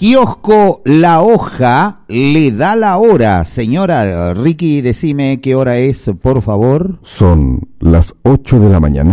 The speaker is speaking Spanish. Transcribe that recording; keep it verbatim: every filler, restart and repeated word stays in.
Kiosco La Hoja le da la hora. Señora Ricky, decime qué hora es, por favor. Son las ocho de la mañana.